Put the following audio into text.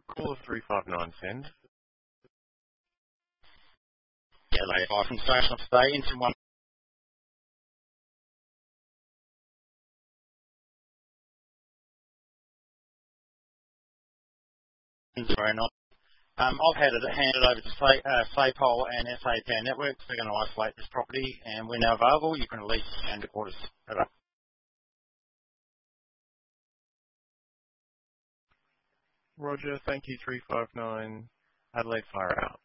Caller 359 send. Adelaide 5 from station today into 1. 09. I've had it handed over to SAPOL and SA Power Networks. They're going to isolate this property, and we're now available. You can release and report us. Over. Roger, thank you 359. Adelaide Fire out.